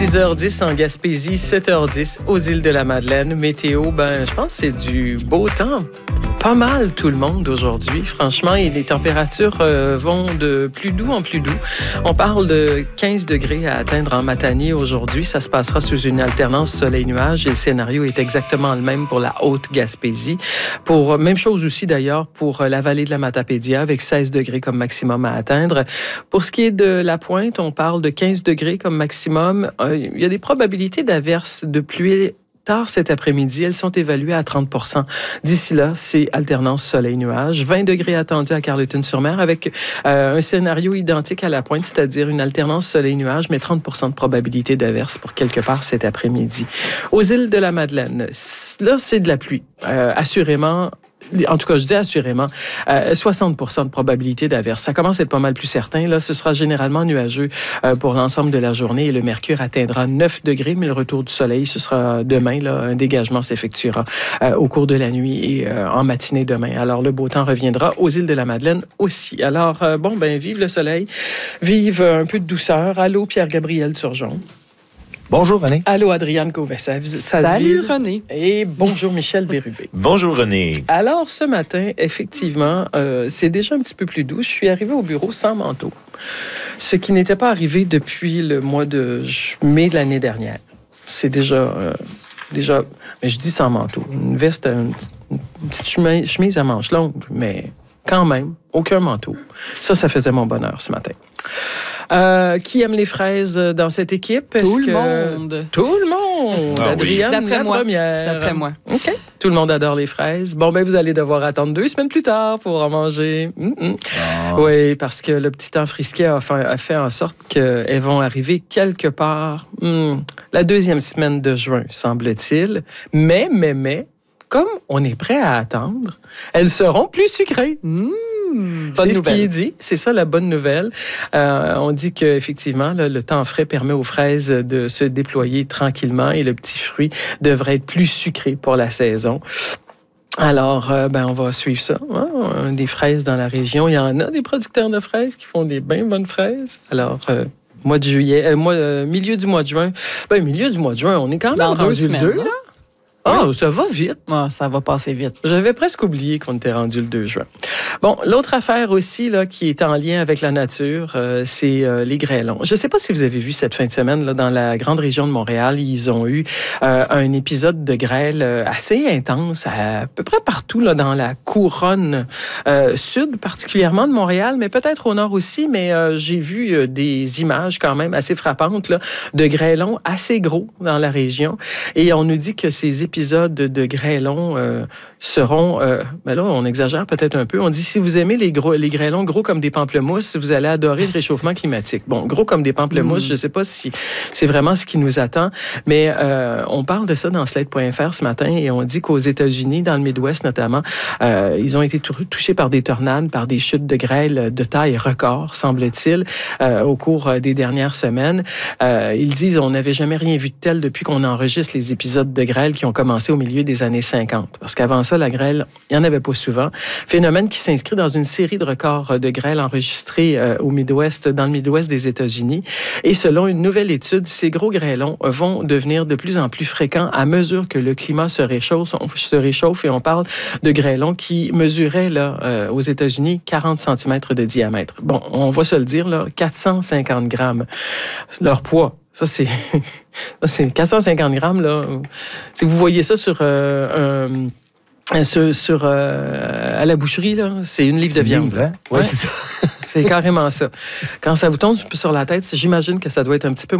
6h10 en Gaspésie, 7h10 aux îles de la Madeleine. Météo, je pense que c'est du beau temps. Pas mal tout le monde aujourd'hui. Franchement, et les températures vont de plus doux en plus doux. On parle de 15 degrés à atteindre en Matanie aujourd'hui. Ça se passera sous une alternance soleil-nuage et le scénario est exactement le même pour la Haute-Gaspésie. Même chose aussi d'ailleurs pour la vallée de la Matapédia avec 16 degrés comme maximum à atteindre. Pour ce qui est de la Pointe, on parle de 15 degrés comme maximum. Il y a des probabilités d'averses de pluie tard cet après-midi. Elles sont évaluées à 30 %. D'ici là, c'est alternance soleil-nuage. 20 degrés attendus à Carleton-sur-Mer avec un scénario identique à la Pointe, c'est-à-dire une alternance soleil-nuage, mais 30 % de probabilité d'averse pour quelque part cet après-midi. Aux îles de la Madeleine, là, c'est de la pluie. Assurément, en tout cas, je dis assurément, 60 % de probabilité d'averse. Ça commence à être pas mal plus certain. Là, ce sera généralement nuageux pour l'ensemble de la journée et le mercure atteindra 9 degrés, mais le retour du soleil, ce sera demain. Là, un dégagement s'effectuera au cours de la nuit et en matinée demain. Alors, le beau temps reviendra aux îles de la Madeleine aussi. Alors, vive le soleil, vive un peu de douceur. Allô, Pierre-Gabriel Turgeon. Bonjour, René. Allô, Adriane Gauvesset. Salut, René. Et bonjour, Michel Bérubé. Bonjour, René. Alors, ce matin, effectivement, c'est déjà un petit peu plus doux. Je suis arrivée au bureau sans manteau, ce qui n'était pas arrivé depuis le mois de mai de l'année dernière. C'est déjà, mais je dis sans manteau. Une veste, une petite chemise à manches longues, mais quand même, aucun manteau. Ça faisait mon bonheur ce matin. Qui aime les fraises dans cette équipe? Tout le monde. Tout le monde! Ah, Adrienne, oui. la première. D'après moi. OK. Tout le monde adore les fraises. Vous allez devoir attendre 2 semaines plus tard pour en manger. Oui, parce que le petit temps frisquet a fait en sorte qu'elles vont arriver quelque part la 2e semaine de juin, semble-t-il. Mais, comme on est prêt à attendre, elles seront plus sucrées. C'est ce qui est dit. C'est ça la bonne nouvelle. On dit qu'effectivement, le temps frais permet aux fraises de se déployer tranquillement et le petit fruit devrait être plus sucré pour la saison. Alors, on va suivre ça. Des fraises dans la région. Il y en a des producteurs de fraises qui font des bien bonnes fraises. Alors, mois de juillet, milieu du mois de juin. Milieu du mois de juin, on est quand même dans rendu 2 semaines, le 2, là. Ah, ça va vite. Ça va passer vite. J'avais presque oublié qu'on était rendu le 2 juin. Bon, l'autre affaire aussi là, qui est en lien avec la nature, c'est les grêlons. Je ne sais pas si vous avez vu cette fin de semaine là, dans la grande région de Montréal, ils ont eu un épisode de grêle assez intense à peu près partout là, dans la couronne sud, particulièrement de Montréal, mais peut-être au nord aussi. Mais j'ai vu des images quand même assez frappantes là, de grêlons assez gros dans la région. Et on nous dit que ces épisodes de grêlons seront... là, on exagère peut-être un peu. On dit, si vous aimez les grêlons gros comme des pamplemousses, vous allez adorer le réchauffement climatique. Bon, gros comme des pamplemousses, je ne sais pas si c'est vraiment ce qui nous attend, mais on parle de ça dans Slate.fr ce matin et on dit qu'aux États-Unis, dans le Midwest notamment, ils ont été touchés par des tornades, par des chutes de grêle de taille record, semble-t-il, au cours des dernières semaines. Ils disent, on n'avait jamais rien vu de tel depuis qu'on enregistre les épisodes de grêle qui ont commencé au milieu des années 50. Parce qu'avant ça, la grêle, il n'y en avait pas souvent. Phénomène qui s'inscrit dans une série de records de grêle enregistrés dans le Midwest des États-Unis. Et selon une nouvelle étude, ces gros grêlons vont devenir de plus en plus fréquents à mesure que le climat se réchauffe et on parle de grêlons qui mesuraient là, aux États-Unis 40 cm de diamètre. Bon, on va se le dire, là, 450 grammes. Leur poids. Ça, c'est 450 grammes, là. Si vous voyez ça à la boucherie, là, c'est une livre de viande. Hein? Ouais, c'est ça. C'est carrément ça. Quand ça vous tombe sur la tête, j'imagine que ça doit être un petit peu